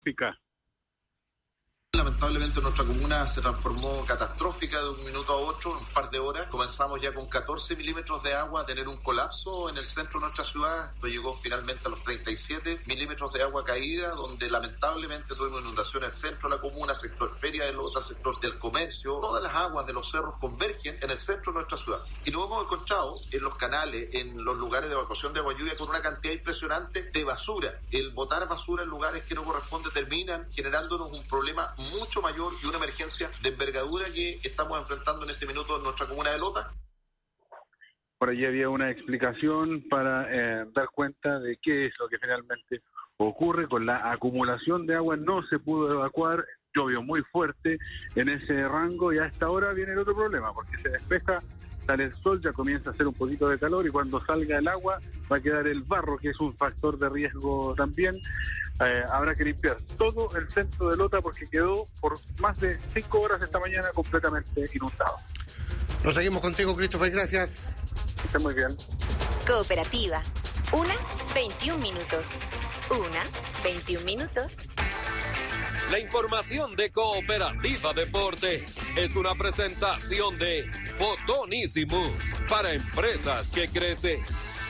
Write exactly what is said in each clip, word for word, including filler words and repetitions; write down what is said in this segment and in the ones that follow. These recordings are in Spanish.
Pica. Lamentablemente nuestra comuna se transformó catastrófica de un minuto a otro, un par de horas. Comenzamos ya con catorce milímetros de agua a tener un colapso en el centro de nuestra ciudad. Esto llegó finalmente a los treinta y siete milímetros de agua caída, donde lamentablemente tuvimos inundación en el centro de la comuna, sector Feria de Lota, sector del comercio. Todas las aguas de los cerros convergen en el centro de nuestra ciudad. Y nos hemos encontrado en los canales, en los lugares de evacuación de agua lluvia, con una cantidad impresionante de basura. El botar basura en lugares que no corresponde terminan generándonos un problema mucho mayor y una emergencia de envergadura que estamos enfrentando en este minuto en nuestra comuna de Lota. Por allí había una explicación para eh, dar cuenta de qué es lo que finalmente ocurre con la acumulación de agua. No se pudo evacuar, llovió muy fuerte en ese rango y a esta hora viene el otro problema, porque se despeja, sale el sol, ya comienza a hacer un poquito de calor y cuando salga el agua va a quedar el barro, que es un factor de riesgo también. Eh, habrá que limpiar todo el centro de Lota porque quedó por más de cinco horas esta mañana completamente inundado. Nos seguimos contigo, Christopher, gracias. Está muy bien. Cooperativa. Una, veintiún minutos. Una, veintiún minutos. La información de Cooperativa Deportes es una presentación de Fotonísimos para empresas que crecen.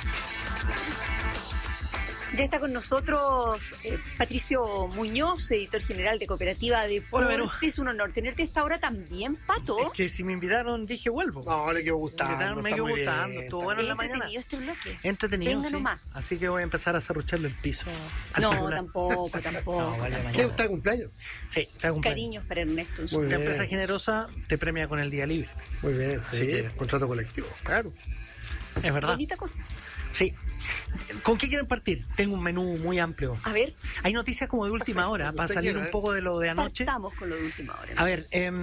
Ya está con nosotros eh, Patricio Muñoz, editor general de Cooperativa Deportes. Es un honor tenerte a esta hora también, Pato. Es que si me invitaron, dije vuelvo. No, le quedó gustando. Me, invitaron, me quedó gustando. Bien, estuvo bueno en la mañana. Entretenido este bloque. Entretenido, Venga sí. nomás. Así que voy a empezar a serrucharlo el piso. No, celular. tampoco, tampoco. No, vale, ¿Qué está de cumpleaños? Sí, está de cumpleaños. Cariños para Ernesto. Muy Una empresa generosa te premia con el día libre. Muy bien, sí. Que, contrato colectivo. Claro. Es verdad. Bonita cosa. Sí. ¿Con qué quieren partir? Tengo un menú muy amplio. A ver. Hay noticias como de última Perfecto. hora, para salir quiera, un poco de lo de anoche. Estamos con lo de última hora. A ver, eh,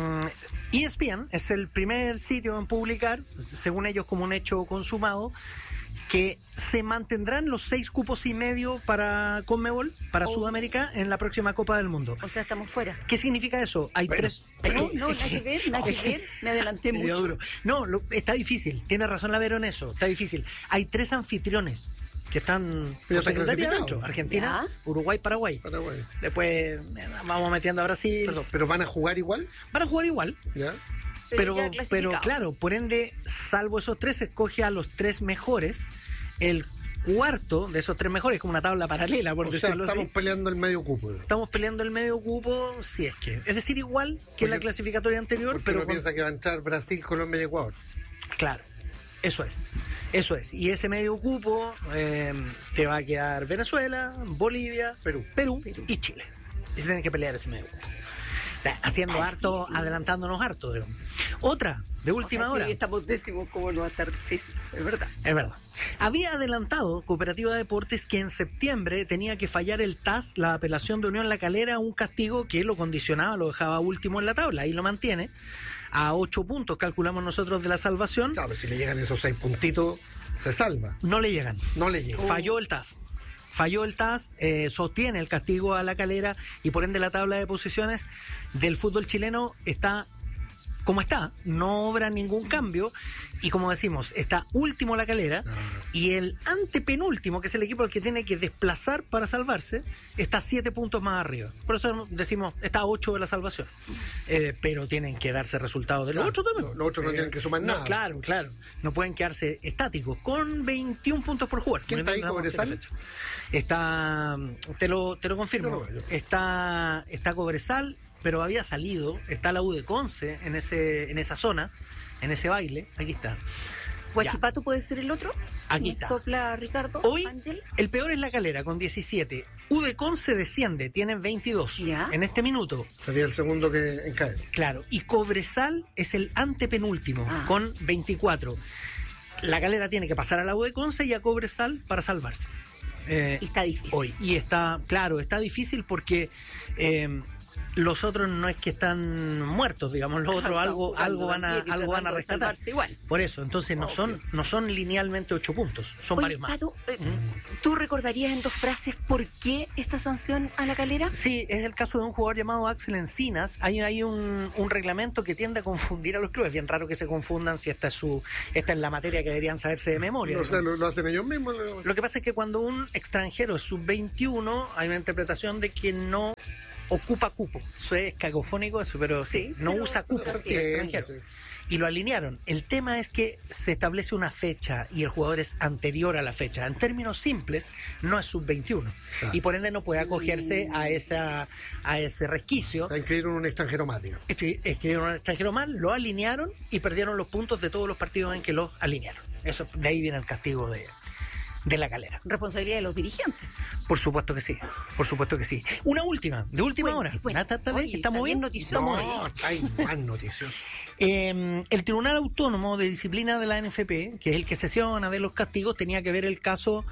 E S P N es el primer sitio en publicar, según ellos como un hecho consumado, que se mantendrán los seis cupos y medio para Conmebol, para oh. Sudamérica, en la próxima Copa del Mundo. O sea, estamos fuera. ¿Qué significa eso? Hay bueno, tres... No, no, nada que ver, nada que ver. Me adelanté mucho. Duro. No, lo, está difícil. Tiene razón la Vero en eso. Está difícil. Hay tres anfitriones que están por secretaría adentro. Argentina, ¿ya? Uruguay, Paraguay. Paraguay. Después vamos metiendo a Brasil. Perdón, ¿pero van a jugar igual? Van a jugar igual. ¿Ya? Pero, pero, pero claro, por ende, salvo esos tres, se escoge a los tres mejores. El cuarto de esos tres mejores, como una tabla paralela, por o decirlo sea, estamos así. peleando el medio cupo. Estamos peleando el medio cupo, si es que. Es decir, igual que porque, la clasificatoria anterior, pero. Uno con... piensa que va a entrar Brasil, Colombia y Ecuador. Claro, eso es. Eso es. Y ese medio cupo eh, te va a quedar Venezuela, Bolivia, Perú, Perú, Perú. y Chile. Y se tienen que pelear ese medio cupo. Haciendo Ay, harto, sí, sí. adelantándonos harto. Digamos. Otra, de última o sea, hora. Si estamos décimos, ¿cómo no va a estar difícil? Es verdad. Es verdad. Había adelantado Cooperativa Deportes que en septiembre tenía que fallar el T A S, la apelación de Unión La Calera, un castigo que lo condicionaba, lo dejaba último en la tabla y lo mantiene a ocho puntos, calculamos nosotros, de la salvación. Claro, pero si le llegan esos seis puntitos, se salva. No le llegan. No le llegan. Falló el T A S. Falló el T A S, eh, sostiene el castigo a La Calera y por ende la tabla de posiciones del fútbol chileno está como está, no obra ningún cambio y como decimos, está último La Calera ah. y el antepenúltimo, que es el equipo al que tiene que desplazar para salvarse, está siete puntos más arriba. Por eso decimos, está a ocho de la salvación. Eh, pero tienen que darse resultados de los otros también. Los otros no eh, tienen que sumar nada. No, claro, claro. No pueden quedarse estáticos con veintiún puntos por jugar. ¿Quién está ahí, Cobresal? Está, te lo, te lo confirmo, no, no, está, está Cobresal, pero había salido, está la U de Conce en ese, en esa zona, en ese baile, aquí está. ¿Huachipato puede ser el otro? Aquí ¿Me está. sopla Ricardo? Hoy, Ángel. El peor es La Calera, con diecisiete. U de Conce desciende, tienen veintidós. ¿Ya? En este minuto. Sería el segundo que cae. Claro, y Cobresal es el antepenúltimo, ah. con veinticuatro. La Calera tiene que pasar a la U de Conce y a Cobresal para salvarse. Eh, y está difícil. Hoy. Y está, claro, está difícil porque... Eh, los otros no es que están muertos, digamos, los otros algo algo van a algo van a rescatar. Igual. Por eso, entonces no son no son linealmente ocho puntos, son Oye, varios más. Pato, eh, ¿Mm? ¿tú recordarías en dos frases por qué esta sanción a La Calera? Sí, es el caso de un jugador llamado Axel Encinas. Hay, hay un, un reglamento que tiende a confundir a los clubes. Bien raro que se confundan si esta es su esta es la materia que deberían saberse de memoria. No sé, lo, lo hacen ellos mismos. Lo que pasa es que cuando un extranjero es sub veintiuno, hay una interpretación de que no ocupa cupo. Eso es cacofónico, eso, pero sí, no pero, usa cupo. pero Es sí, extranjero. sí. Y lo alinearon. El tema es que se establece una fecha y el jugador es anterior a la fecha. En términos simples, no es sub veintiuno. Claro. Y por ende no puede acogerse a esa a ese resquicio. O sea, inscribieron un extranjero más, digamos. Escri- Escribieron un extranjero mal, lo alinearon y perdieron los puntos de todos los partidos en que los alinearon. Eso, de ahí viene el castigo de, de La Calera. Responsabilidad de los dirigentes. Por supuesto que sí, por supuesto que sí. Una última, de última Cuente, hora. cuente. Nata, ¿está bien? Oye, ¿Estamos está bien bien? noticioso. No, está igual noticioso. Eh, el Tribunal Autónomo de Disciplina de la N F P, que es el que sesiona a ver los castigos, tenía que ver el caso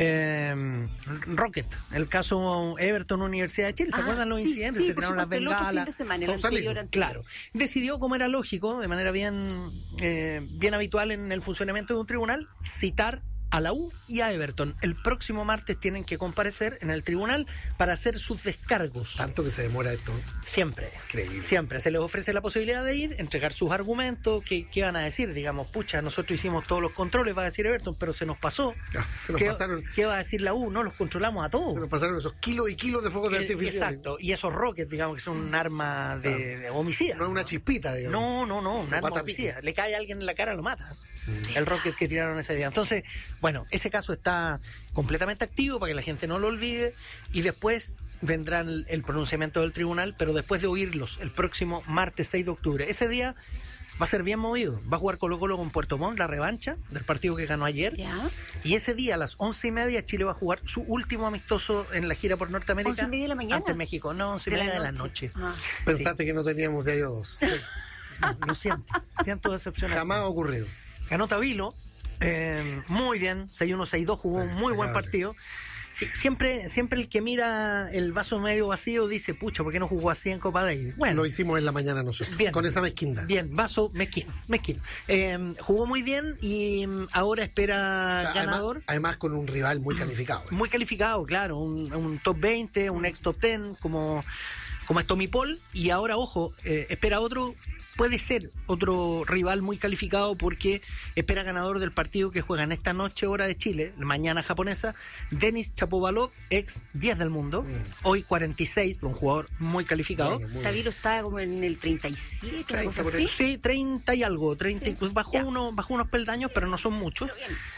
eh, Rocket, el caso Everton Universidad de Chile. ¿Se Ah, acuerdan los sí, incidentes? sí, Se por tiraron las supuesto, el otro fin bengalas. de semana, el González, anterior, anterior. Claro, decidió, como era lógico, de manera bien, eh, bien habitual en el funcionamiento de un tribunal, citar a la U y a Everton. El próximo martes tienen que comparecer en el tribunal para hacer sus descargos. Tanto que se demora esto. Siempre, Increíble. siempre. Se les ofrece la posibilidad de ir, entregar sus argumentos. ¿Qué, qué van a decir? Digamos, pucha, nosotros hicimos todos los controles, va a decir Everton, pero se nos pasó. Ah, se nos ¿Qué, pasaron, qué va a decir la U? No, los controlamos a todos. se nos pasaron esos kilos y kilos de fuegos de Eh, artificio. Exacto, y esos rockets, digamos, que son un arma de, de homicida. No es una chispita, digamos. No, no, no, un arma Mata homicida. Le cae a alguien en la cara, lo mata. El rocket que tiraron ese día. Entonces, bueno, ese caso está completamente activo para que la gente no lo olvide y después vendrá el, el pronunciamiento del tribunal, pero después de oírlos el próximo martes seis de octubre. Ese día va a ser bien movido. Va a jugar Colo Colo con Puerto Montt, la revancha del partido que ganó ayer. Ya. Y ese día a las once y media Chile va a jugar su último amistoso en la gira por Norteamérica. ¿Once y media de la mañana? Ante México. No, once y De media la de la noche. noche. Ah. Pensaste que no teníamos diario dos. No, lo siento. Siento decepcionado. Jamás ha ocurrido. Ganó Tavilo, eh, muy bien, seis uno seis dos, jugó un muy buen impecable. partido. Sí, siempre, siempre el que mira el vaso medio vacío dice, pucha, ¿por qué no jugó así en Copa Davis? Bueno, Lo hicimos en la mañana nosotros. Bien. Con esa mezquindad. bien, vaso mezquino, mezquino. Eh, jugó muy bien y mm, ahora espera Además, ganador. además con un rival muy calificado. ¿eh? Muy calificado, claro, un, un top veinte, un ex top diez, como, como es Tommy Paul. Y ahora, ojo, eh, espera otro, puede ser otro rival muy calificado porque espera ganador del partido que juegan esta noche, hora de Chile, mañana japonesa, Denis Chapovalov, ex diez del mundo, hoy cuarenta y seis, un jugador muy calificado. Bueno, muy bien. Tavilo está como en el treinta y siete, una treinta cosa por así. ahí. Sí, treinta y algo, treinta, Sí, y- pues bajó, ya. uno, bajó unos peldaños, pero no son muchos. Pero bien.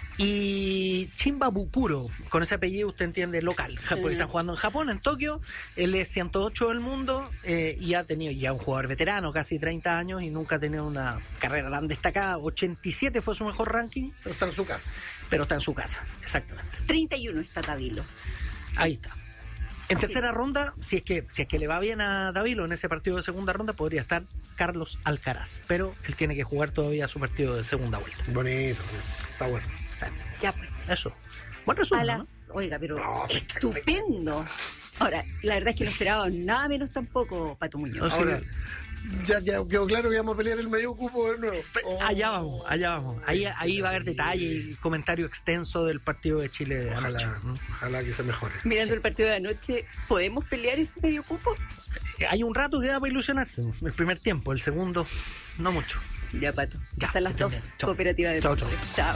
Y Chimba Bukuro, con ese apellido usted entiende local, ja- porque están jugando en Japón, en Tokio. Él es ciento ocho del mundo eh, y ha tenido ya un jugador veterano, casi treinta años, y nunca ha tenido una carrera tan destacada. ochenta y siete fue su mejor ranking, Pero está en su casa. pero está en su casa, exactamente. treinta y uno está Tavilo. Ahí está. En tercera ronda, si es que si es que le va bien a Davilo en ese partido de segunda ronda, podría estar Carlos Alcaraz, pero él tiene que jugar todavía su partido de segunda vuelta. Bonito. Está bueno. Ya pues. Eso. Buen resumen, A ¿no? las, oiga, pero No, estupendo. Ahora, la verdad es que no esperaba nada menos tampoco Pato Muñoz. No sé. Ahora, ya, ya quedó claro que vamos a pelear el medio cupo de nuevo. Oh. Allá vamos, allá vamos. Ahí, ahí va a haber detalle y comentario extenso del partido de Chile de anoche. Ojalá, ojalá que se mejore. Mirando el partido de anoche, ¿podemos pelear ese medio cupo? Hay un rato que da para ilusionarse. El primer tiempo, el segundo, no mucho. Ya, Pato. Ya, Hasta las que estén dos. bien. Chao. Cooperativa de Chao, Deportes. Chao.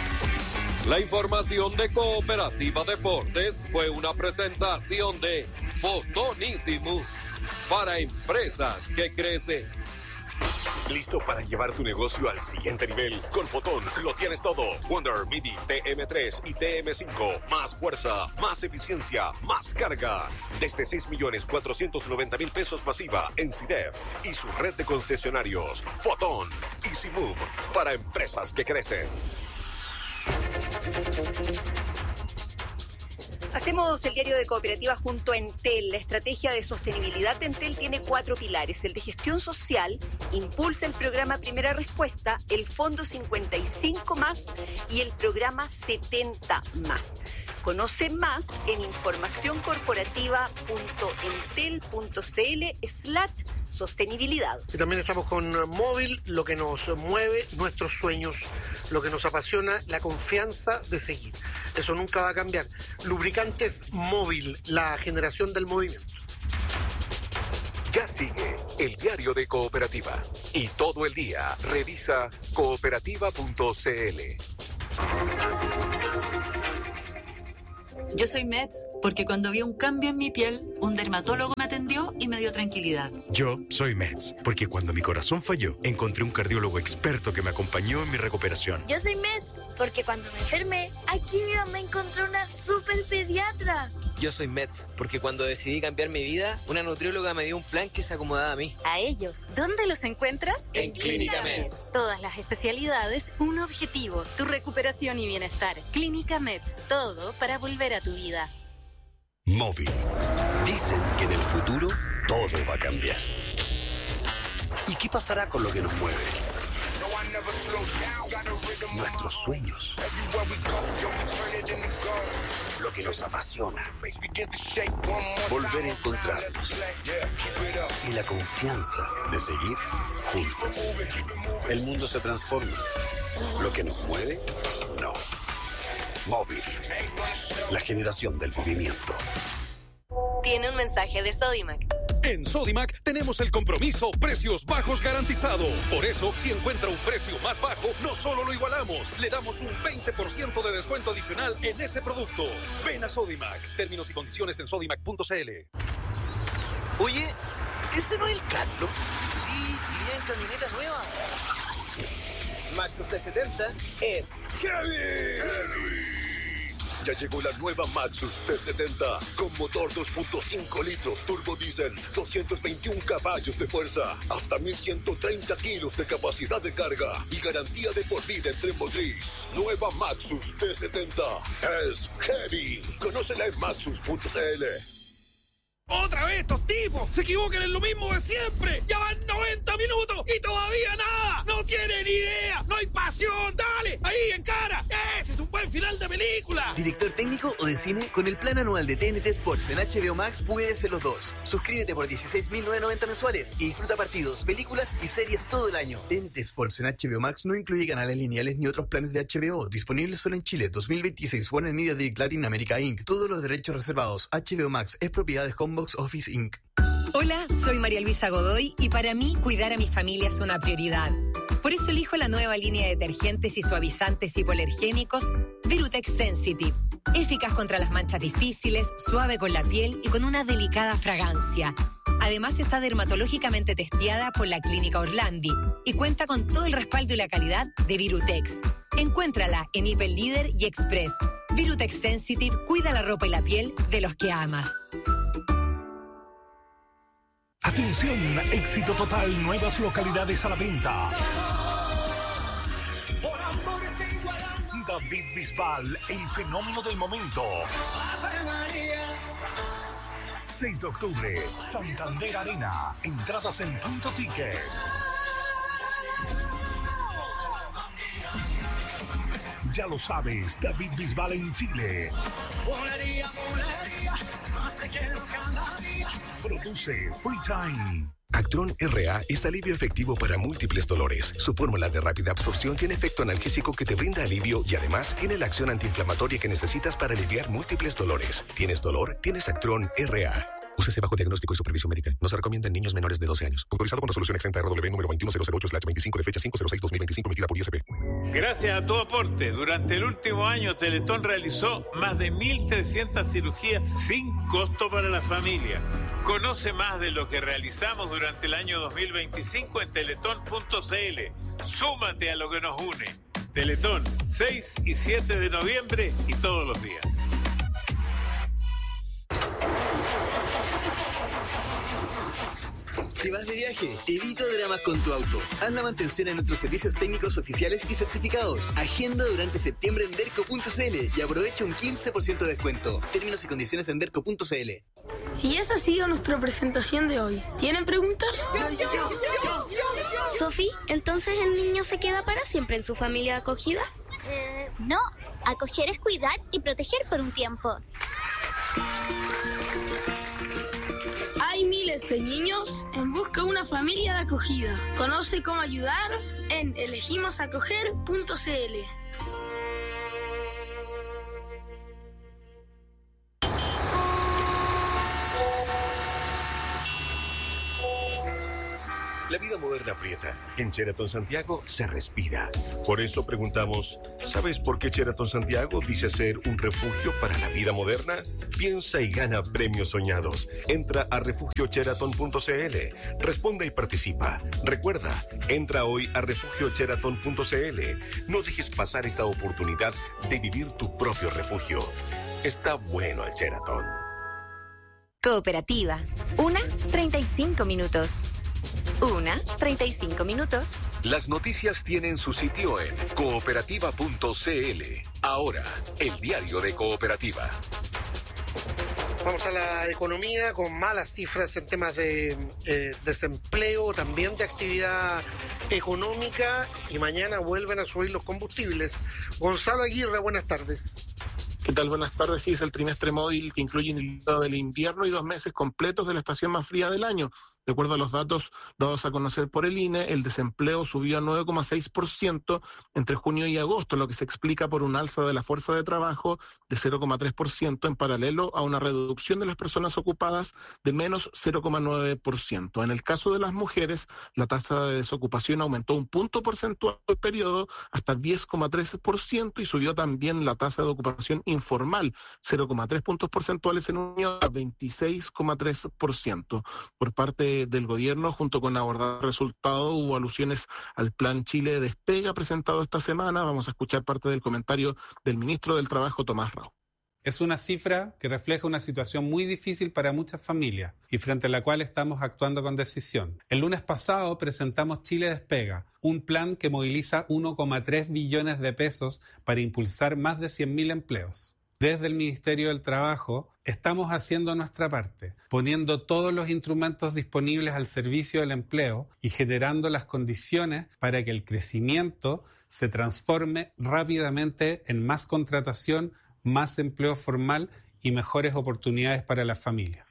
La información de Cooperativa Deportes fue una presentación de Fotonísimo para empresas que crecen. ¿Listo para llevar tu negocio al siguiente nivel? Con Fotón lo tienes todo. Wonder Midi T M tres y T M cinco. Más fuerza, más eficiencia, más carga. Desde seis millones cuatrocientos noventa mil pesos masiva en C I D E F y su red de concesionarios. Fotón. Easy Move para empresas que crecen. Hacemos el diario de Cooperativa junto a Entel. La estrategia de sostenibilidad de Entel tiene cuatro pilares. El de gestión social, impulsa el programa Primera Respuesta, el Fondo cincuenta y cinco más y el programa setenta más. Conoce más en informacioncorporativa.entel.cl slash sostenibilidad. Y también estamos con Móvil, lo que nos mueve, nuestros sueños, lo que nos apasiona, la confianza de seguir. Eso nunca va a cambiar. Lubricantes Móvil, la generación del movimiento. Ya sigue el diario de Cooperativa. Y todo el día revisa cooperativa punto cl. Yo soy Meds porque cuando vi un cambio en mi piel, un dermatólogo me atendió y me dio tranquilidad. Yo soy Meds porque cuando mi corazón falló, encontré un cardiólogo experto que me acompañó en mi recuperación. Yo soy Meds porque cuando me enfermé, aquí mi mamá encontró una super pediatra. Yo soy Meds porque cuando decidí cambiar mi vida, una nutrióloga me dio un plan que se acomodaba a mí. A ellos, ¿dónde los encuentras? En, en Clínica Meds. Todas las especialidades, un objetivo, tu recuperación y bienestar. Clínica Meds, todo para volver a tu vida. Móvil. Dicen que en el futuro todo va a cambiar. ¿Y qué pasará con lo que nos mueve? Nuestros sueños. Lo que nos apasiona. Volver a encontrarnos. Y la confianza de seguir juntos. El mundo se transforma. Lo que nos mueve, no. Móvil. La generación del movimiento. Tiene un mensaje de Sodimac. En Sodimac tenemos el compromiso precios bajos garantizado. Por eso, si encuentra un precio más bajo, no solo lo igualamos, le damos un veinte por ciento de descuento adicional en ese producto. Ven a Sodimac. Términos y condiciones en sodimac punto cl. Oye, ¿ese no es el Carlos? Sí, iría en camioneta nueva. Maxus T setenta es Heavy. Heavy. Ya llegó la nueva Maxus T setenta con motor dos punto cinco litros turbo diésel, doscientos veintiún caballos de fuerza, hasta mil ciento treinta kilos de capacidad de carga y garantía de por vida en tren motriz. Nueva Maxus T setenta es Heavy. Conócela en maxus punto cl. ¡Otra vez estos tipos! ¡Se equivocan en lo mismo de siempre! ¡Ya van noventa minutos y todavía nada! ¡No tienen idea! ¡No hay pasión! ¡Dale! ¡Ahí, en cara! ¡Ese es un buen final de película! ¿Director técnico o de cine? Con el plan anual de T N T Sports en H B O Max puedes ser los dos. Suscríbete por dieciséis mil novecientos noventa mensuales y disfruta partidos, películas y series todo el año. T N T Sports en H B O Max no incluye canales lineales ni otros planes de H B O. Disponibles solo en Chile. dos mil veintiséis. Warner Media Dick Latin America incorporated. Todos los derechos reservados. H B O Max es propiedad de Homebox Office incorporated. Hola, soy María Luisa Godoy y para mí cuidar a mi familia es una prioridad. Por eso elijo la nueva línea de detergentes y suavizantes hipoalergénicos Virutex Sensitive. Eficaz contra las manchas difíciles, suave con la piel y con una delicada fragancia. Además está dermatológicamente testeada por la Clínica Orlandi y cuenta con todo el respaldo y la calidad de Virutex. Encuéntrala en Hiper Líder y Express. Virutex Sensitive cuida la ropa y la piel de los que amas. Atención, éxito total, nuevas localidades a la venta. David Bisbal, el fenómeno del momento. seis de octubre, Santander Arena. Entradas en Punto Ticket. Ya lo sabes, David Bisbal en Chile. Produce Free Time. Actron R A es alivio efectivo para múltiples dolores. Su fórmula de rápida absorción tiene efecto analgésico que te brinda alivio y además tiene la acción antiinflamatoria que necesitas para aliviar múltiples dolores. ¿Tienes dolor? Tienes Actron R A. Úsese bajo diagnóstico y supervisión médica. No se recomienda en niños menores de doce años. Autorizado con resolución exenta R W número veintiuno cero cero ocho veinticinco de fecha cinco cero seis dos mil veinticinco emitida por I S P. Gracias a tu aporte, durante el último año Teletón realizó más de mil trescientas cirugías sin costo para la familia. Conoce más de lo que realizamos durante el año dos mil veinticinco en teletón punto cl. Súmate a lo que nos une. Teletón, seis y siete de noviembre y todos los días. ¿Te vas de viaje? Evita dramas con tu auto. Haz la mantención en nuestros servicios técnicos oficiales y certificados. Agenda durante septiembre en derco punto cl y aprovecha un quince por ciento de descuento. Términos y condiciones en derco punto cl. Y esa ha sido nuestra presentación de hoy. ¿Tienen preguntas? Yo, yo, yo, yo, yo, yo. Sofi, ¿entonces el niño se queda para siempre en su familia acogida? Eh, No, acoger es cuidar y proteger por un tiempo. Hay miles de niños en busca de una familia de acogida. Conoce cómo ayudar en elegimos acoger punto c l. La vida moderna aprieta. En Sheraton Santiago se respira. Por eso preguntamos, ¿sabes por qué Sheraton Santiago dice ser un refugio para la vida moderna? Piensa y gana premios soñados. Entra a refugio sheraton punto c l. Responde y participa. Recuerda, entra hoy a refugio sheraton punto c l. No dejes pasar esta oportunidad de vivir tu propio refugio. Está bueno el Sheraton. Cooperativa. Una, treinta y cinco minutos. Una, treinta y cinco minutos. Las noticias tienen su sitio en cooperativa punto c l. Ahora, el diario de Cooperativa. Vamos a la economía con malas cifras en temas de eh, desempleo, también de actividad económica, y mañana vuelven a subir los combustibles. Gonzalo Aguirre, buenas tardes. ¿Qué tal? Buenas tardes. Sí, es el trimestre móvil que incluye el periodo del invierno y dos meses completos de la estación más fría del año. De acuerdo a los datos dados a conocer por el I N E, el desempleo subió a nueve coma seis por ciento entre junio y agosto, lo que se explica por un alza de la fuerza de trabajo de cero coma tres por ciento en paralelo a una reducción de las personas ocupadas de menos cero coma nueve por ciento. En el caso de las mujeres, la tasa de desocupación aumentó un punto porcentual el periodo hasta diez coma tres por ciento y subió también la tasa de ocupación informal, cero coma tres puntos porcentuales en un año a veintiséis coma tres por ciento. Por parte del gobierno, junto con abordar el resultado, hubo alusiones al Plan Chile Despega presentado esta semana. Vamos a escuchar parte del comentario del ministro del Trabajo, Tomás Rao. Es una cifra que refleja una situación muy difícil para muchas familias y frente a la cual estamos actuando con decisión. El lunes pasado presentamos Chile Despega, un plan que moviliza uno coma tres billones de pesos para impulsar más de cien mil empleos. Desde el Ministerio del Trabajo estamos haciendo nuestra parte, poniendo todos los instrumentos disponibles al servicio del empleo y generando las condiciones para que el crecimiento se transforme rápidamente en más contratación, más empleo formal y mejores oportunidades para las familias.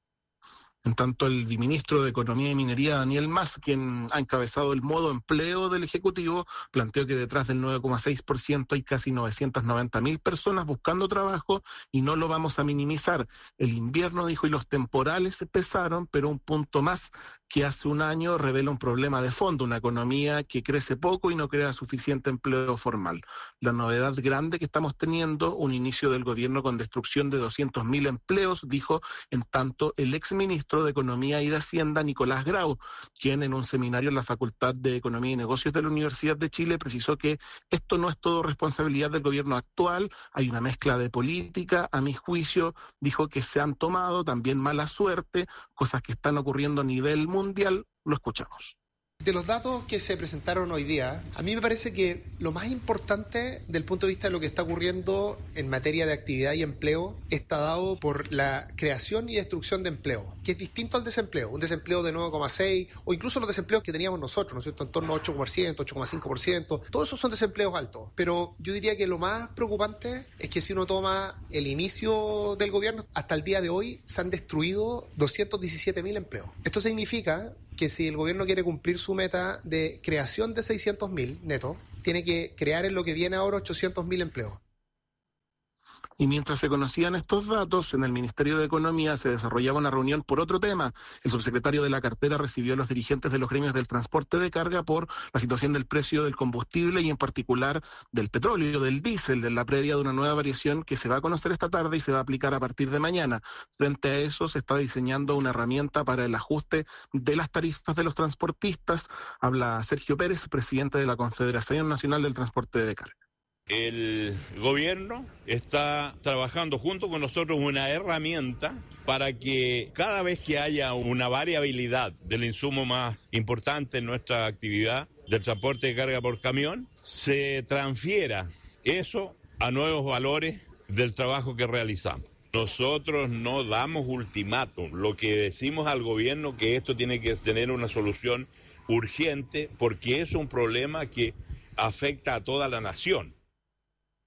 En tanto, el viceministro de Economía y Minería, Daniel Mas, quien ha encabezado el modo empleo del Ejecutivo, planteó que detrás del nueve coma seis por ciento hay casi novecientas noventa mil personas buscando trabajo y no lo vamos a minimizar. El invierno, dijo, y los temporales pesaron, pero un punto más que hace un año revela un problema de fondo, una economía que crece poco y no crea suficiente empleo formal. La novedad grande que estamos teniendo, un inicio del gobierno con destrucción de doscientos mil empleos, dijo en tanto el exministro de Economía y de Hacienda, Nicolás Grau, quien en un seminario en la Facultad de Economía y Negocios de la Universidad de Chile precisó que esto no es todo responsabilidad del gobierno actual, hay una mezcla de política, a mi juicio, dijo que se han tomado también mala suerte, cosas que están ocurriendo a nivel mundial. Lo escuchamos. De los datos que se presentaron hoy día, a mí me parece que lo más importante del punto de vista de lo que está ocurriendo en materia de actividad y empleo está dado por la creación y destrucción de empleo, que es distinto al desempleo, un desempleo de nueve coma seis o incluso los desempleos que teníamos nosotros, ¿no es cierto?, en torno a ocho por ciento, ocho coma cinco por ciento, todos esos son desempleos altos, pero yo diría que lo más preocupante es que si uno toma el inicio del gobierno, hasta el día de hoy se han destruido doscientos diecisiete mil empleos. Esto significa que si el gobierno quiere cumplir su meta de creación de seiscientos mil netos, tiene que crear en lo que viene ahora ochocientos mil empleos. Y mientras se conocían estos datos, en el Ministerio de Economía se desarrollaba una reunión por otro tema. El subsecretario de la cartera recibió a los dirigentes de los gremios del transporte de carga por la situación del precio del combustible y en particular del petróleo, del diésel, en la previa de una nueva variación que se va a conocer esta tarde y se va a aplicar a partir de mañana. Frente a eso se está diseñando una herramienta para el ajuste de las tarifas de los transportistas. Habla Sergio Pérez, presidente de la Confederación Nacional del Transporte de Carga. El gobierno está trabajando junto con nosotros una herramienta para que cada vez que haya una variabilidad del insumo más importante en nuestra actividad del transporte de carga por camión, se transfiera eso a nuevos valores del trabajo que realizamos. Nosotros no damos ultimátum, lo que decimos al gobierno que esto tiene que tener una solución urgente porque es un problema que afecta a toda la nación.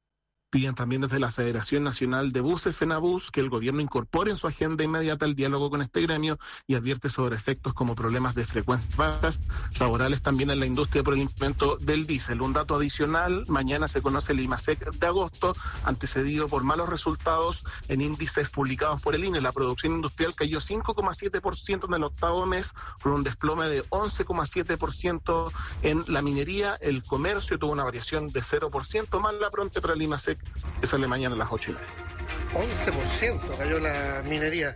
Piden también desde la Federación Nacional de Buses, FENABUS, que el gobierno incorpore en su agenda inmediata el diálogo con este gremio y advierte sobre efectos como problemas de frecuencias bajas laborales también en la industria por el incremento del diésel. Un dato adicional, mañana se conoce el IMASEC de agosto, antecedido por malos resultados en índices publicados por el I N E. La producción industrial cayó cinco coma siete por ciento en el octavo mes, con un desplome de once coma siete por ciento en la minería. El comercio tuvo una variación de cero por ciento, más la pronta para el IMASEC, que sale mañana a las ocho y media. once por ciento cayó la minería.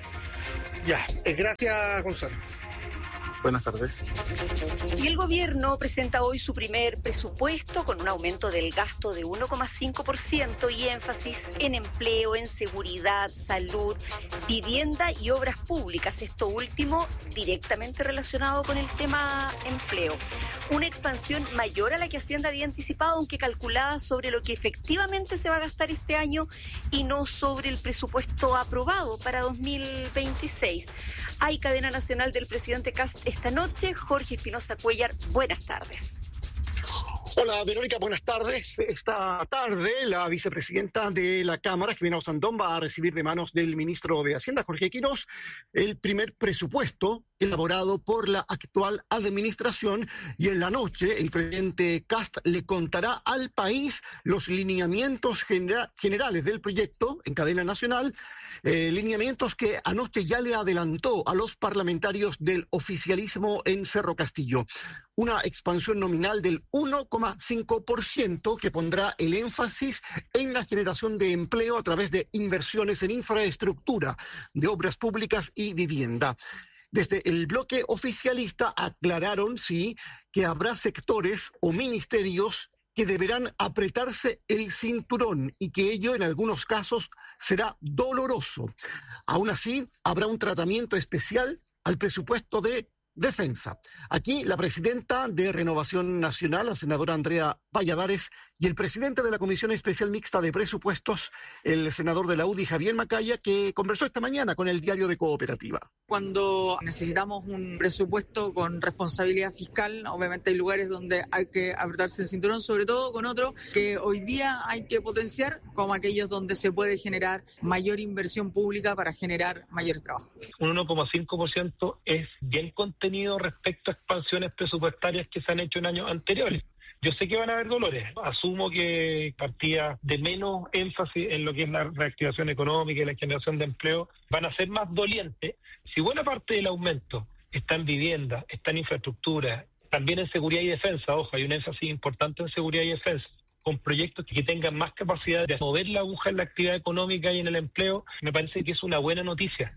Ya, eh, gracias, Gonzalo. Buenas tardes. Y el gobierno presenta hoy su primer presupuesto con un aumento del gasto de uno coma cinco por ciento y énfasis en empleo, en seguridad, salud, vivienda y obras públicas. Esto último directamente relacionado con el tema empleo. Una expansión mayor a la que Hacienda había anticipado, aunque calculada sobre lo que efectivamente se va a gastar este año y no sobre el presupuesto aprobado para dos mil veintiséis. Hay cadena nacional del presidente Kast esta noche. Jorge Espinosa Cuellar, buenas tardes. Hola, Verónica, buenas tardes. Esta tarde la vicepresidenta de la Cámara, Jimena Osandón, va a recibir de manos del ministro de Hacienda, Jorge Quiroz, el primer presupuesto elaborado por la actual administración, y en la noche el presidente Kast le contará al país los lineamientos genera- generales del proyecto en cadena nacional, eh, lineamientos que anoche ya le adelantó a los parlamentarios del oficialismo en Cerro Castillo. Una expansión nominal del uno coma cinco por ciento que pondrá el énfasis en la generación de empleo a través de inversiones en infraestructura, de obras públicas y vivienda. Desde el bloque oficialista aclararon, sí, que habrá sectores o ministerios que deberán apretarse el cinturón y que ello en algunos casos será doloroso. Aún así, habrá un tratamiento especial al presupuesto de defensa. Aquí la presidenta de Renovación Nacional, la senadora Andrea Valladares, y el presidente de la Comisión Especial Mixta de Presupuestos, el senador de la U D I, Javier Macaya, que conversó esta mañana con el Diario de Cooperativa. Cuando necesitamos un presupuesto con responsabilidad fiscal, obviamente hay lugares donde hay que apretarse el cinturón, sobre todo con otros que hoy día hay que potenciar, como aquellos donde se puede generar mayor inversión pública para generar mayor trabajo. Un uno coma cinco por ciento es bien contenido respecto a expansiones presupuestarias que se han hecho en años anteriores. Yo sé que van a haber dolores. Asumo que partidas de menos énfasis en lo que es la reactivación económica y la generación de empleo van a ser más dolientes. Si buena parte del aumento está en vivienda, está en infraestructura, también en seguridad y defensa, ojo, hay un énfasis importante en seguridad y defensa, con proyectos que tengan más capacidad de mover la aguja en la actividad económica y en el empleo, me parece que es una buena noticia.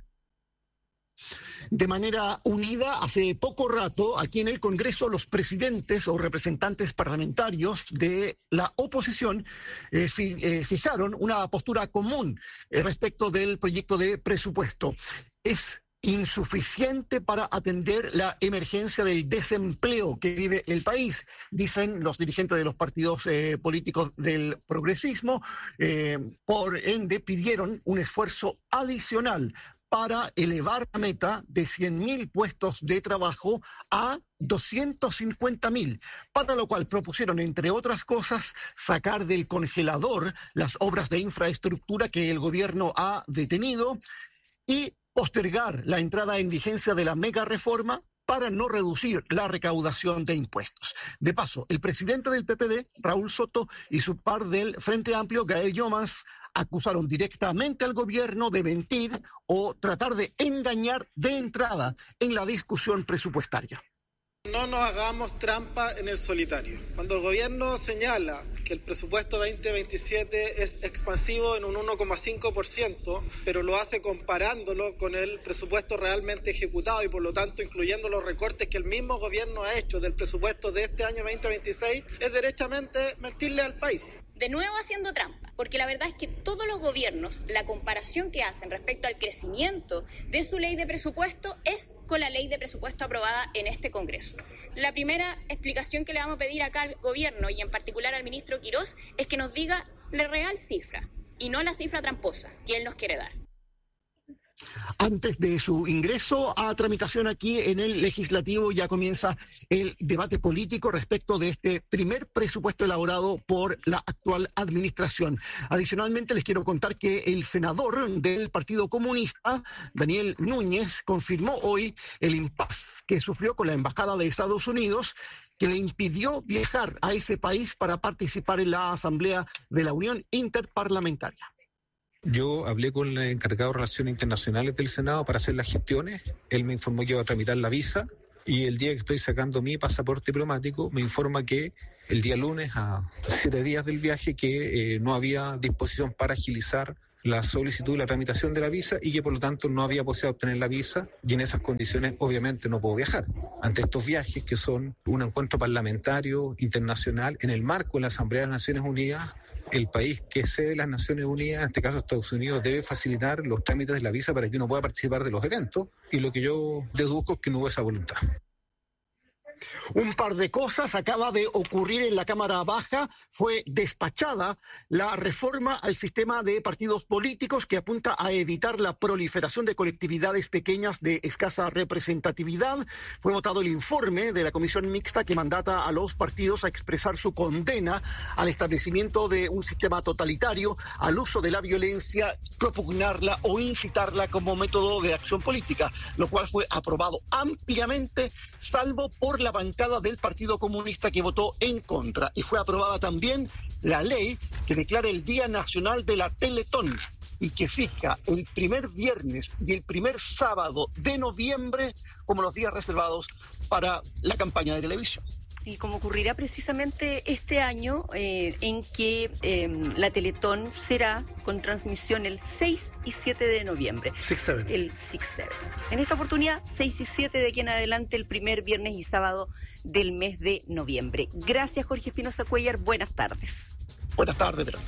De manera unida, hace poco rato, aquí en el Congreso, los presidentes o representantes parlamentarios de la oposición eh, fi, eh, fijaron una postura común eh, respecto del proyecto de presupuesto. Es insuficiente para atender la emergencia del desempleo que vive el país, dicen los dirigentes de los partidos eh, políticos del progresismo. Eh, por ende, pidieron un esfuerzo adicional para elevar la meta de cien mil puestos de trabajo a doscientos cincuenta mil, para lo cual propusieron, entre otras cosas, sacar del congelador las obras de infraestructura que el gobierno ha detenido y postergar la entrada en vigencia de la mega reforma para no reducir la recaudación de impuestos. De paso, el presidente del P P D, Raúl Soto, y su par del Frente Amplio, Gael Llomas, acusaron directamente al gobierno de mentir o tratar de engañar de entrada en la discusión presupuestaria. No nos hagamos trampa en el solitario. Cuando el gobierno señala que el presupuesto veinte veintisiete es expansivo en un uno coma cinco por ciento, pero lo hace comparándolo con el presupuesto realmente ejecutado y por lo tanto incluyendo los recortes que el mismo gobierno ha hecho del presupuesto de este año veinte veintiséis, es derechamente mentirle al país. De nuevo haciendo trampa, porque la verdad es que todos los gobiernos, la comparación que hacen respecto al crecimiento de su ley de presupuesto es con la ley de presupuesto aprobada en este Congreso. La primera explicación que le vamos a pedir acá al gobierno y en particular al ministro Quiroz es que nos diga la real cifra y no la cifra tramposa que él nos quiere dar. Antes de su ingreso a tramitación aquí en el Legislativo, ya comienza el debate político respecto de este primer presupuesto elaborado por la actual administración. Adicionalmente, les quiero contar que el senador del Partido Comunista, Daniel Núñez, confirmó hoy el impasse que sufrió con la Embajada de Estados Unidos, que le impidió viajar a ese país para participar en la Asamblea de la Unión Interparlamentaria. Yo hablé con el encargado de Relaciones Internacionales del Senado para hacer las gestiones. Él me informó que iba a tramitar la visa y el día que estoy sacando mi pasaporte diplomático me informa que el día lunes, a siete días del viaje, que eh, no había disposición para agilizar la solicitud y la tramitación de la visa y que por lo tanto no había posibilidad de obtener la visa y en esas condiciones obviamente no puedo viajar. Ante estos viajes, que son un encuentro parlamentario internacional en el marco de la Asamblea de las Naciones Unidas, el país que es sede de las Naciones Unidas, en este caso Estados Unidos, debe facilitar los trámites de la visa para que uno pueda participar de los eventos, y lo que yo deduzco es que no hubo esa voluntad. Un par de cosas acaba de ocurrir en la Cámara Baja. Fue despachada la reforma al sistema de partidos políticos que apunta a evitar la proliferación de colectividades pequeñas de escasa representatividad. Fue votado el informe de la comisión mixta que mandata a los partidos a expresar su condena al establecimiento de un sistema totalitario, al uso de la violencia, propugnarla o incitarla como método de acción política, lo cual fue aprobado ampliamente, salvo por la bancada del Partido Comunista, que votó en contra. Y fue aprobada también la ley que declara el Día Nacional de la Teletón y que fija el primer viernes y el primer sábado de noviembre como los días reservados para la campaña de televisión. Y como ocurrirá precisamente este año, eh, en que eh, la Teletón será con transmisión el seis y siete de noviembre. seis siete. El seis siete. En esta oportunidad, seis y siete de aquí en adelante, el primer viernes y sábado del mes de noviembre. Gracias, Jorge Espinosa Cuellar. Buenas tardes. Buenas tardes, Pedro.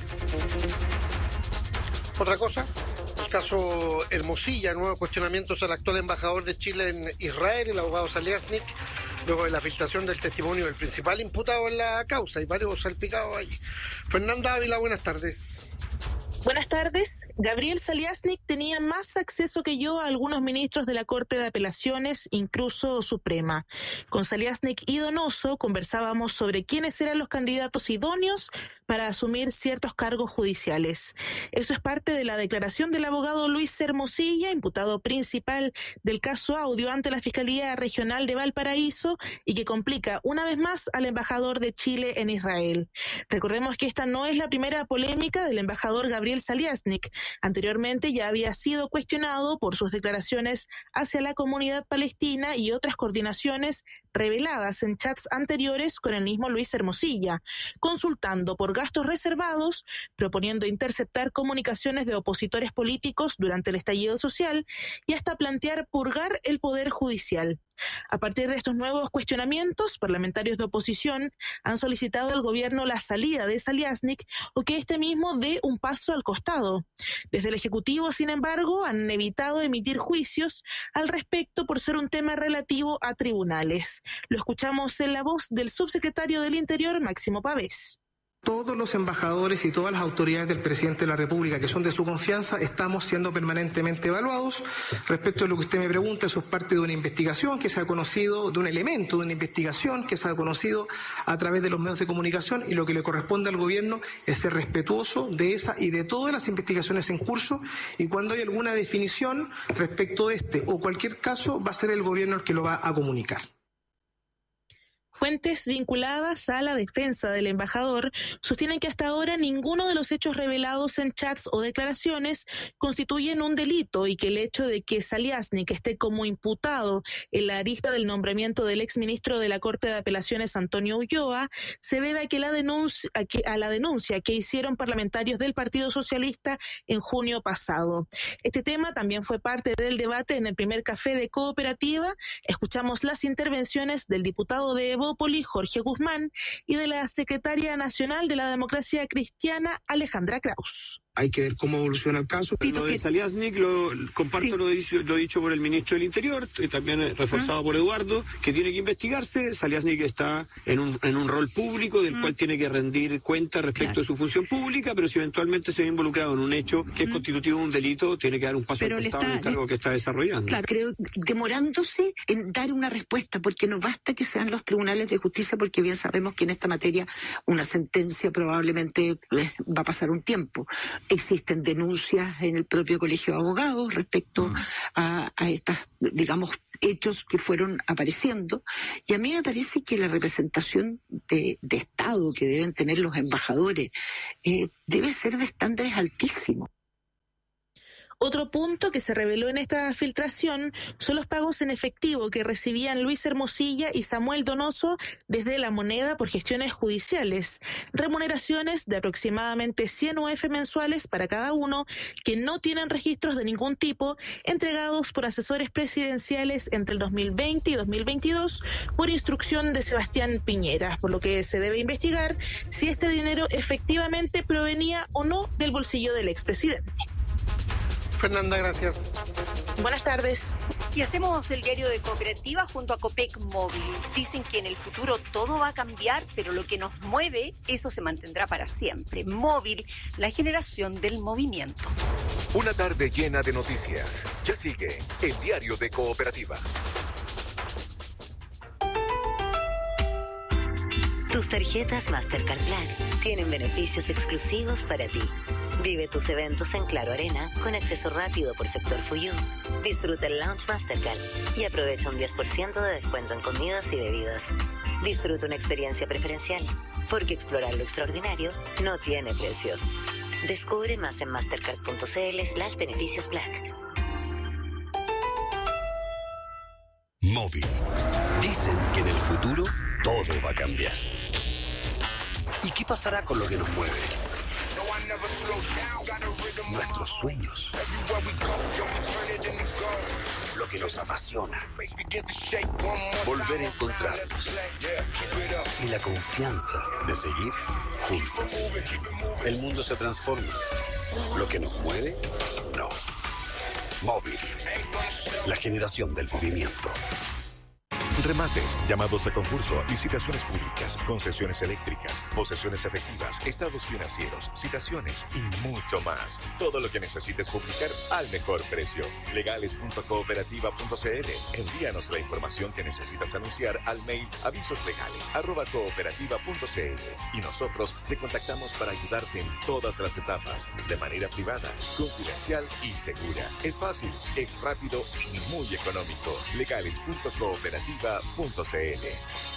Otra cosa, el caso Hermosilla, nuevos cuestionamientos al actual embajador de Chile en Israel, el abogado Saliasnik, luego de la filtración del testimonio del principal imputado en la causa y varios salpicados allí. Fernanda Ávila, buenas tardes. Buenas tardes. Gabriel Saliasnik tenía más acceso que yo a algunos ministros de la Corte de Apelaciones, incluso Suprema. Con Saliasnik y Donoso conversábamos sobre quiénes eran los candidatos idóneos para asumir ciertos cargos judiciales. Eso es parte de la declaración del abogado Luis Hermosilla, imputado principal del caso Audio ante la Fiscalía Regional de Valparaíso y que complica una vez más al embajador de Chile en Israel. Recordemos que esta no es la primera polémica del embajador Gabriel Saliasnik. Anteriormente ya había sido cuestionado por sus declaraciones hacia la comunidad palestina y otras coordinaciones reveladas en chats anteriores con el mismo Luis Hermosilla, consultando por gastos reservados, proponiendo interceptar comunicaciones de opositores políticos durante el estallido social y hasta plantear purgar el poder judicial. A partir de estos nuevos cuestionamientos, parlamentarios de oposición han solicitado al gobierno la salida de Saliasnik o que este mismo dé un paso al costado. Desde el Ejecutivo, sin embargo, han evitado emitir juicios al respecto por ser un tema relativo a tribunales. Lo escuchamos en la voz del subsecretario del Interior, Máximo Pavés. Todos los embajadores y todas las autoridades del presidente de la República que son de su confianza estamos siendo permanentemente evaluados. Respecto a lo que usted me pregunta, eso es parte de una investigación que se ha conocido, de un elemento de una investigación que se ha conocido a través de los medios de comunicación, y lo que le corresponde al gobierno es ser respetuoso de esa y de todas las investigaciones en curso, y cuando hay alguna definición respecto de este o cualquier caso va a ser el gobierno el que lo va a comunicar. Fuentes vinculadas a la defensa del embajador sostienen que hasta ahora ninguno de los hechos revelados en chats o declaraciones constituyen un delito y que el hecho de que Saliasnik esté como imputado en la arista del nombramiento del exministro de la Corte de Apelaciones, Antonio Ulloa, se debe a, que la denuncia, a, que, a la denuncia que hicieron parlamentarios del Partido Socialista en junio pasado. Este tema también fue parte del debate en el primer café de Cooperativa. Escuchamos las intervenciones del diputado de Evo, Jorge Guzmán, y de la secretaria nacional de la Democracia Cristiana, Alejandra Kraus. hay que ver cómo evoluciona el caso. Lo de Saliasnik, lo, comparto sí. lo, dicho, lo dicho por el ministro del Interior, y también reforzado uh-huh. por Eduardo, que tiene que investigarse. Saliasnik está en un, en un rol público del uh-huh. cual tiene que rendir cuenta respecto claro. de su función pública, pero si eventualmente se ve involucrado en un hecho que uh-huh. es constitutivo de un delito, tiene que dar un paso al costado en el cargo le... que está desarrollando. Claro, creo demorándose en dar una respuesta, porque no basta que sean los tribunales de justicia, porque bien sabemos que en esta materia una sentencia probablemente eh, va a pasar un tiempo. Existen denuncias en el propio Colegio de Abogados respecto mm. a, a estas, digamos, hechos que fueron apareciendo, y a mí me parece que la representación de, de Estado que deben tener los embajadores eh, debe ser de estándares altísimos. Otro punto que se reveló en esta filtración son los pagos en efectivo que recibían Luis Hermosilla y Samuel Donoso desde La Moneda por gestiones judiciales. Remuneraciones de aproximadamente cien U F mensuales para cada uno, que no tienen registros de ningún tipo, entregados por asesores presidenciales entre el dos mil veinte y dos mil veintidós por instrucción de Sebastián Piñera, por lo que se debe investigar si este dinero efectivamente provenía o no del bolsillo del expresidente. Fernanda, gracias. Buenas tardes. Y hacemos el diario de Cooperativa junto a Copec Móvil. Dicen que en el futuro todo va a cambiar, pero lo que nos mueve, eso se mantendrá para siempre. Móvil, la generación del movimiento. Una tarde llena de noticias. Ya sigue el diario de Cooperativa. Tus tarjetas Mastercard Black tienen beneficios exclusivos para ti. Vive tus eventos en Claro Arena con acceso rápido por sector Fuyú. Disfruta el Lounge Mastercard y aprovecha un diez por ciento de descuento en comidas y bebidas. Disfruta una experiencia preferencial, porque explorar lo extraordinario no tiene precio. Descubre más en mastercard.cl slash beneficios black. Móvil. Dicen que en el futuro todo va a cambiar. ¿Y qué pasará con lo que nos mueve? Nuestros sueños. Lo que nos apasiona. Volver a encontrarnos. Y la confianza de seguir juntos. El mundo se transforma. Lo que nos mueve, no. Móvil. La generación del movimiento. Remates, llamados a concurso, licitaciones públicas, concesiones eléctricas, posesiones efectivas, estados financieros, citaciones y mucho más. Todo lo que necesites publicar al mejor precio. legales punto cooperativa punto c l. Envíanos la información que necesitas anunciar al mail avisoslegales arroba cooperativa punto c l y nosotros te contactamos para ayudarte en todas las etapas, de manera privada, confidencial y segura. Es fácil, es rápido y muy económico. legales punto cooperativa punto c l.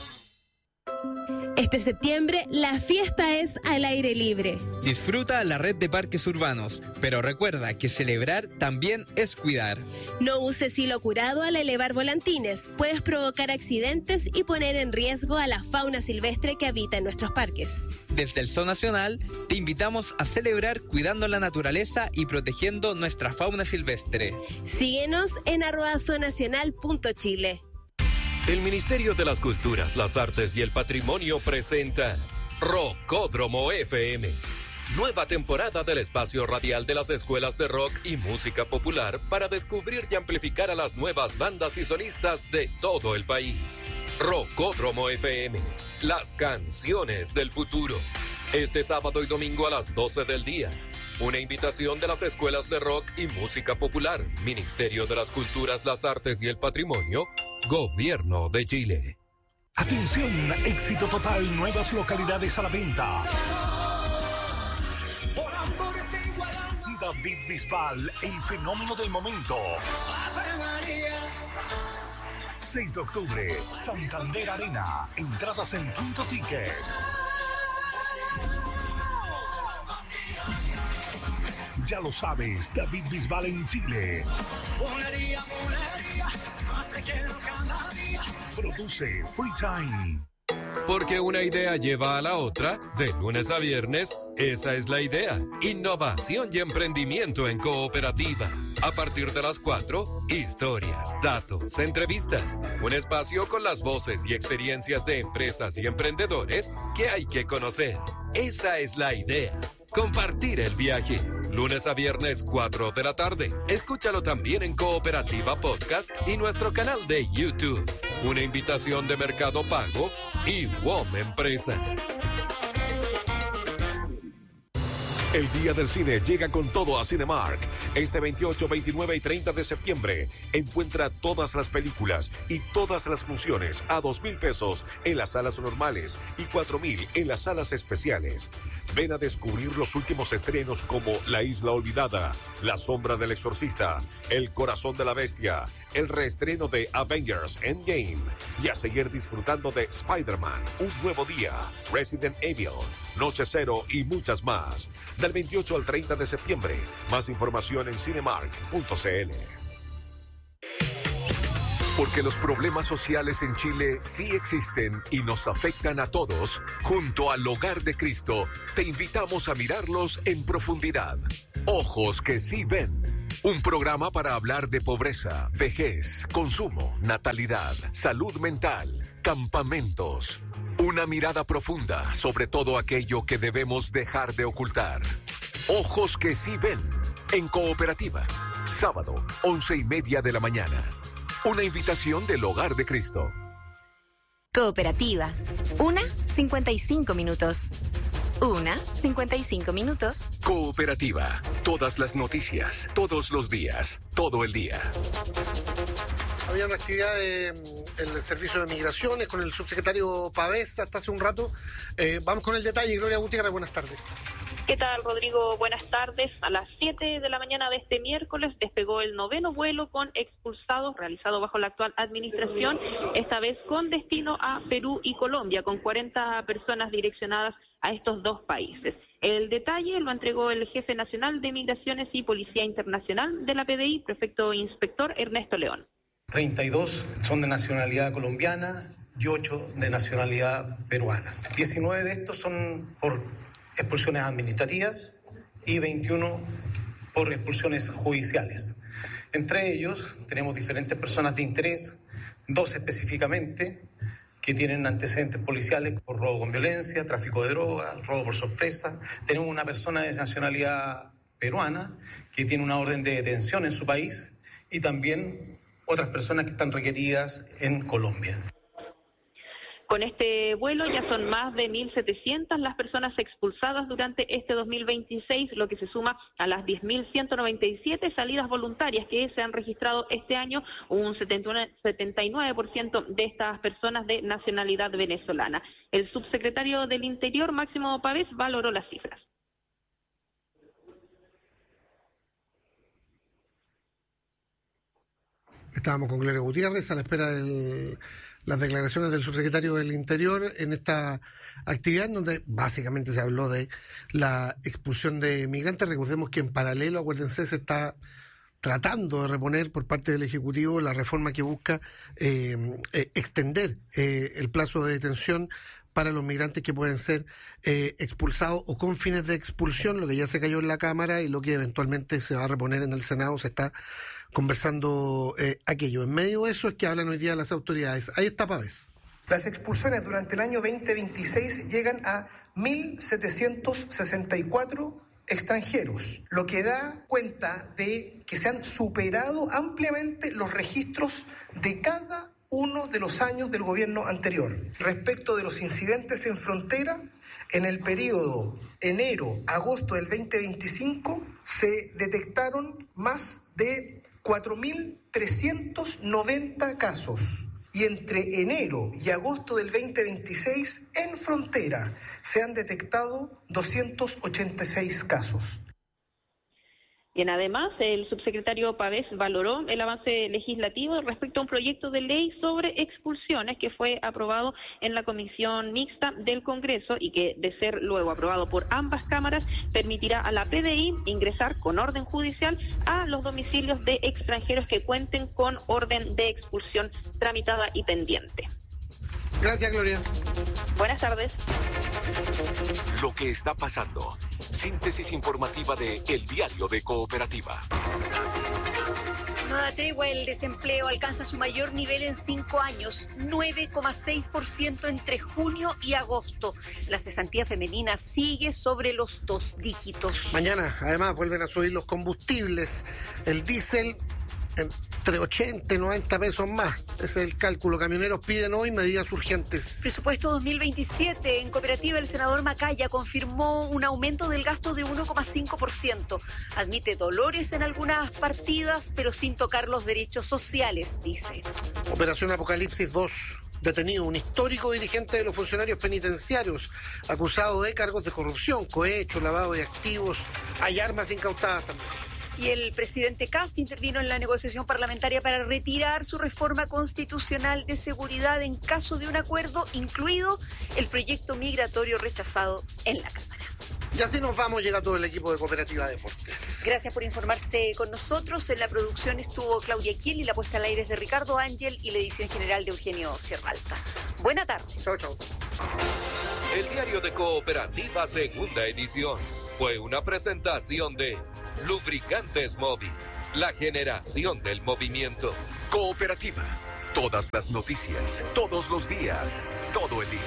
Este septiembre, la fiesta es al aire libre. Disfruta la red de parques urbanos, pero recuerda que celebrar también es cuidar. No uses hilo curado al elevar volantines. Puedes provocar accidentes y poner en riesgo a la fauna silvestre que habita en nuestros parques. Desde el Zoo Nacional, te invitamos a celebrar cuidando la naturaleza y protegiendo nuestra fauna silvestre. Síguenos en arroba zoonacional punto chile. El Ministerio de las Culturas, las Artes y el Patrimonio presenta Rockódromo F M. Nueva temporada del espacio radial de las escuelas de rock y música popular para descubrir y amplificar a las nuevas bandas y solistas de todo el país. Rockódromo F M, las canciones del futuro. Este sábado y domingo a las doce del día. Una invitación de las escuelas de rock y música popular, Ministerio de las Culturas, las Artes y el Patrimonio, Gobierno de Chile. Atención, éxito total, nuevas localidades a la venta. David Bisbal, el fenómeno del momento. seis de octubre, Santander Arena, entradas en Punto Ticket. Ya lo sabes, David Bisbal en Chile. Produce Free Time. Porque una idea lleva a la otra, de lunes a viernes, esa es la idea. Innovación y emprendimiento en Cooperativa. A partir de las cuatro, historias, datos, entrevistas. Un espacio con las voces y experiencias de empresas y emprendedores que hay que conocer. Esa es la idea. Compartir el viaje. lunes a viernes, cuatro de la tarde. Escúchalo también en Cooperativa Podcast y nuestro canal de YouTube. Una invitación de Mercado Pago y W O M Empresas. El Día del Cine llega con todo a Cinemark. Este veintiocho, veintinueve y treinta de septiembre encuentra todas las películas y todas las funciones a dos mil pesos en las salas normales y cuatro mil en las salas especiales. Ven a descubrir los últimos estrenos como La Isla Olvidada, La Sombra del Exorcista, El Corazón de la Bestia, el reestreno de Avengers Endgame y a seguir disfrutando de Spider-Man, Un Nuevo Día, Resident Evil, Noche Cero y muchas más. Del veintiocho al treinta de septiembre. Más información en cinemark punto c l. Porque los problemas sociales en Chile sí existen y nos afectan a todos, junto al Hogar de Cristo, te invitamos a mirarlos en profundidad. Ojos que sí ven. Un programa para hablar de pobreza, vejez, consumo, natalidad, salud mental, campamentos. Una mirada profunda sobre todo aquello que debemos dejar de ocultar. Ojos que sí ven. En Cooperativa. Sábado, once y media de la mañana. Una invitación del Hogar de Cristo. Cooperativa. Una, cincuenta y cinco minutos. Una, cincuenta y cinco minutos. Cooperativa. Todas las noticias, todos los días, todo el día. Había una actividad del de, Servicio de Migraciones con el subsecretario Pavés hasta hace un rato. Eh, vamos con el detalle. Gloria Gutiérrez, buenas tardes. ¿Qué tal, Rodrigo? Buenas tardes. A las siete de la mañana de este miércoles despegó el noveno vuelo con expulsados realizado bajo la actual administración, esta vez con destino a Perú y Colombia, con cuarenta personas direccionadas a estos dos países. El detalle lo entregó el jefe nacional de Migraciones y Policía Internacional de la P D I, prefecto inspector Ernesto León. treinta y dos son de nacionalidad colombiana y ocho de nacionalidad peruana. diecinueve de estos son por expulsiones administrativas y veintiuno por expulsiones judiciales. Entre ellos tenemos diferentes personas de interés, dos específicamente que tienen antecedentes policiales por robo con violencia, tráfico de drogas, robo por sorpresa. Tenemos una persona de nacionalidad peruana que tiene una orden de detención en su país y también otras personas que están requeridas en Colombia. Con este vuelo ya son más de mil setecientas las personas expulsadas durante este dos mil veintiséis, lo que se suma a las diez mil ciento noventa y siete salidas voluntarias que se han registrado este año, un setenta y nueve por ciento de estas personas de nacionalidad venezolana. El subsecretario del Interior, Máximo Pavés, valoró las cifras. Estábamos con Gloria Gutiérrez a la espera de las declaraciones del subsecretario del Interior en esta actividad en donde básicamente se habló de la expulsión de migrantes. Recordemos que en paralelo, acuérdense, se está tratando de reponer por parte del Ejecutivo la reforma que busca eh, eh, extender eh, el plazo de detención para los migrantes que pueden ser eh, expulsados o con fines de expulsión, lo que ya se cayó en la Cámara y lo que eventualmente se va a reponer en el Senado. Se está conversando eh, aquello. En medio de eso es que hablan hoy día las autoridades. Ahí está Pavés. Las expulsiones durante el año veinte veintiséis llegan a mil setecientos sesenta y cuatro extranjeros, lo que da cuenta de que se han superado ampliamente los registros de cada uno de los años del gobierno anterior. Respecto de los incidentes en frontera, en el periodo enero-agosto del veinte veinticinco se detectaron más de cuatro mil trescientos noventa casos. Y entre enero y agosto del veinte veintiséis, en frontera, se han detectado doscientos ochenta y seis casos. Bien, además, el subsecretario Pavés valoró el avance legislativo respecto a un proyecto de ley sobre expulsiones que fue aprobado en la Comisión Mixta del Congreso y que, de ser luego aprobado por ambas cámaras, permitirá a la P D I ingresar con orden judicial a los domicilios de extranjeros que cuenten con orden de expulsión tramitada y pendiente. Gracias, Gloria. Buenas tardes. Lo que está pasando. Síntesis informativa de El Diario de Cooperativa. No da tregua, el desempleo alcanza su mayor nivel en cinco años, nueve coma seis por ciento entre junio y agosto. La cesantía femenina sigue sobre los dos dígitos. Mañana, además, vuelven a subir los combustibles. El diésel entre ochenta y noventa pesos más. Ese es el cálculo. Camioneros piden hoy medidas urgentes. Presupuesto dos mil veintisiete. En Cooperativa, el senador Macaya confirmó un aumento del gasto de uno coma cinco por ciento. Admite dolores en algunas partidas, pero sin tocar los derechos sociales, dice. Operación Apocalipsis dos. Detenido un histórico dirigente de los funcionarios penitenciarios, acusado de cargos de corrupción, cohecho, lavado de activos. Hay armas incautadas también. Y el presidente Kast intervino en la negociación parlamentaria para retirar su reforma constitucional de seguridad en caso de un acuerdo, incluido el proyecto migratorio rechazado en la Cámara. Y así nos vamos, llega todo el equipo de Cooperativa Deportes. Gracias por informarse con nosotros. En la producción estuvo Claudia Kiel y la puesta al aire es de Ricardo Ángel y la edición general de Eugenio Sierralta. Buena tarde. Chau, chau. El diario de Cooperativa, segunda edición, fue una presentación de Lubricantes Móvil, la generación del movimiento. Cooperativa. Todas las noticias, todos los días, todo el día.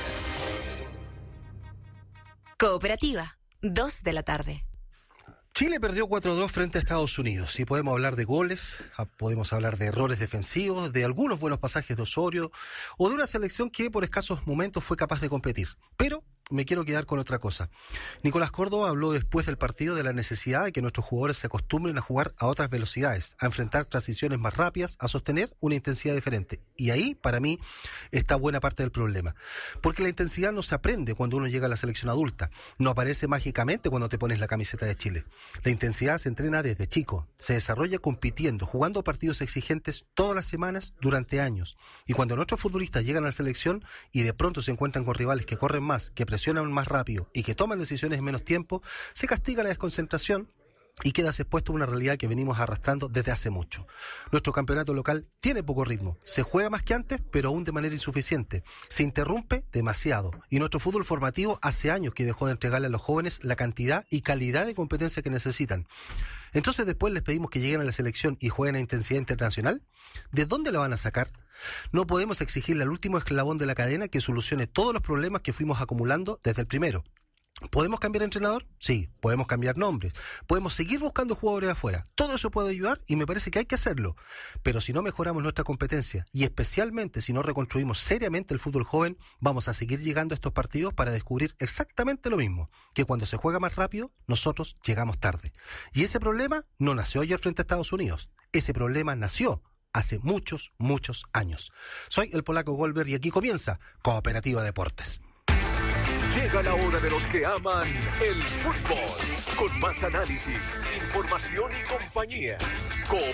Cooperativa, dos de la tarde. Chile perdió cuatro dos frente a Estados Unidos y podemos hablar de goles, podemos hablar de errores defensivos, de algunos buenos pasajes de Osorio o de una selección que por escasos momentos fue capaz de competir. Pero me quiero quedar con otra cosa. Nicolás Córdoba habló después del partido de la necesidad de que nuestros jugadores se acostumbren a jugar a otras velocidades, a enfrentar transiciones más rápidas, a sostener una intensidad diferente. Y ahí, para mí, está buena parte del problema. Porque la intensidad no se aprende cuando uno llega a la selección adulta, no aparece mágicamente cuando te pones la camiseta de Chile. La intensidad se entrena desde chico, se desarrolla compitiendo, jugando partidos exigentes todas las semanas durante años. Y cuando nuestros futbolistas llegan a la selección y de pronto se encuentran con rivales que corren más, que presionan más rápido y que toman decisiones en menos tiempo, se castiga la desconcentración y quedas expuesto a una realidad que venimos arrastrando desde hace mucho. Nuestro campeonato local tiene poco ritmo, se juega más que antes, pero aún de manera insuficiente. Se interrumpe demasiado y nuestro fútbol formativo hace años que dejó de entregarle a los jóvenes la cantidad y calidad de competencia que necesitan. Entonces después les pedimos que lleguen a la selección y jueguen a intensidad internacional. ¿De dónde la van a sacar? No podemos exigirle al último eslabón de la cadena que solucione todos los problemas que fuimos acumulando desde el primero. ¿Podemos cambiar entrenador? Sí. ¿Podemos cambiar nombres? ¿Podemos seguir buscando jugadores afuera? Todo eso puede ayudar y me parece que hay que hacerlo. Pero si no mejoramos nuestra competencia y especialmente si no reconstruimos seriamente el fútbol joven, vamos a seguir llegando a estos partidos para descubrir exactamente lo mismo, que cuando se juega más rápido, nosotros llegamos tarde. Y ese problema no nació ayer frente a Estados Unidos. Ese problema nació hace muchos, muchos años. Soy el polaco Goldberg y aquí comienza Cooperativa Deportes. Llega la hora de los que aman el fútbol, con más análisis, información y compañía.